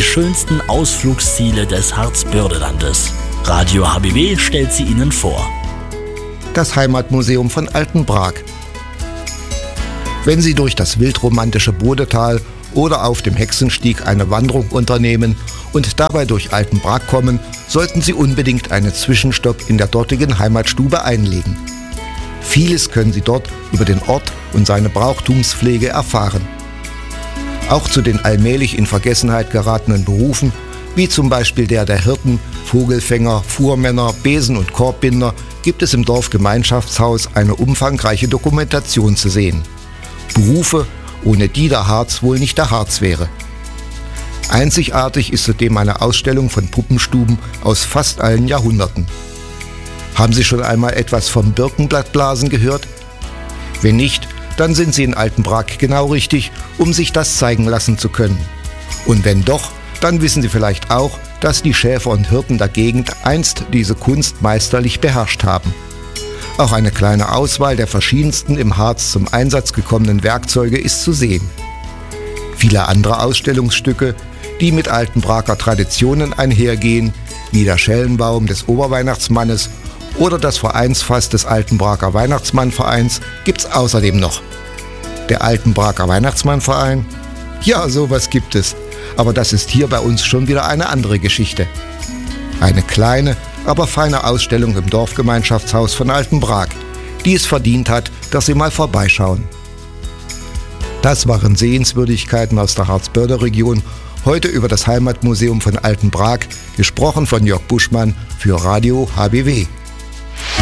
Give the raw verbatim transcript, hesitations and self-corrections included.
schönsten Ausflugsziele des Harzbördelandes. Radio H B W stellt sie Ihnen vor. Das Heimatmuseum von Altenbrak. Wenn Sie durch das wildromantische Bodetal oder auf dem Hexenstieg eine Wanderung unternehmen und dabei durch Altenbrak kommen, sollten Sie unbedingt einen Zwischenstopp in der dortigen Heimatstube einlegen. Vieles können Sie dort über den Ort und seine Brauchtumspflege erfahren. Auch zu den allmählich in Vergessenheit geratenen Berufen, wie zum Beispiel der der Hirten, Vogelfänger, Fuhrmänner, Besen- und Korbbinder, gibt es im Dorfgemeinschaftshaus eine umfangreiche Dokumentation zu sehen. Berufe, ohne die der Harz wohl nicht der Harz wäre. Einzigartig ist zudem eine Ausstellung von Puppenstuben aus fast allen Jahrhunderten. Haben Sie schon einmal etwas vom Birkenblattblasen gehört? Wenn nicht, dann sind Sie in Altenbrak genau richtig, um sich das zeigen lassen zu können. Und wenn doch, dann wissen Sie vielleicht auch, dass die Schäfer und Hirten der Gegend einst diese Kunst meisterlich beherrscht haben. Auch eine kleine Auswahl der verschiedensten im Harz zum Einsatz gekommenen Werkzeuge ist zu sehen. Viele andere Ausstellungsstücke, die mit Altenbraker Traditionen einhergehen, wie der Schellenbaum des Oberweihnachtsmannes oder das Vereinsfass des Altenbraker Weihnachtsmannvereins, gibt's außerdem noch. Der Altenbraker Weihnachtsmannverein? Ja, sowas gibt es. Aber das ist hier bei uns schon wieder eine andere Geschichte. Eine kleine, aber feine Ausstellung im Dorfgemeinschaftshaus von Altenbrak, die es verdient hat, dass Sie mal vorbeischauen. Das waren Sehenswürdigkeiten aus der Harzbörder-Region, heute über das Heimatmuseum von Altenbrak, gesprochen von Jörg Buschmann für Radio H B W.